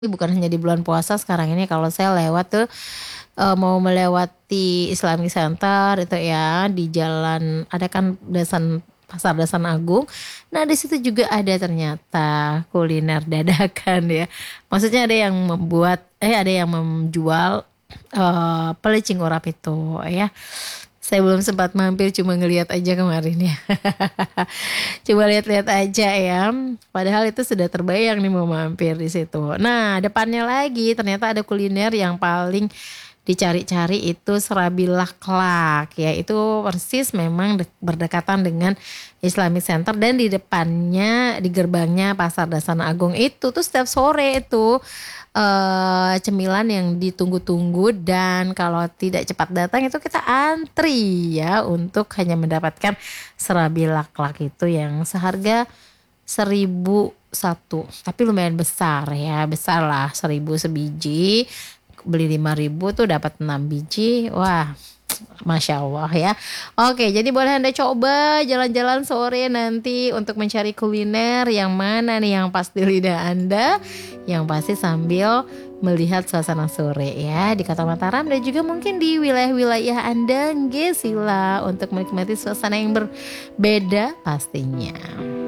bukan hanya di bulan puasa sekarang ini kalau saya lewat tuh mau melewati Islamic Center itu ya di jalan ada kan pasar Dasan Agung. Nah di situ juga ada ternyata kuliner dadakan ya. Maksudnya ada yang menjual pelecing urap itu ya. Saya belum sempat mampir cuma ngelihat aja kemarin ya. Coba lihat-lihat aja ya. Padahal itu sudah terbayang nih mau mampir di situ. Nah, depannya lagi ternyata ada kuliner yang paling dicari-cari itu serabi laklak ya. Itu persis memang berdekatan dengan Islamic Center dan di depannya di gerbangnya Pasar Dasana Agung itu tuh setiap sore itu cemilan yang ditunggu-tunggu dan kalau tidak cepat datang itu kita antri ya untuk hanya mendapatkan serabi laklak itu yang seharga 1.001 tapi lumayan besar ya, besar lah, 1.000 sebiji, beli 5.000 tuh dapat 6 biji. Wah, Masya Allah ya. Oke, jadi boleh Anda coba jalan-jalan sore nanti untuk mencari kuliner yang mana nih yang pas di lidah Anda, yang pasti sambil melihat suasana sore ya di Kota Mataram dan juga mungkin di wilayah-wilayah Anda, nggih sila untuk menikmati suasana yang berbeda pastinya.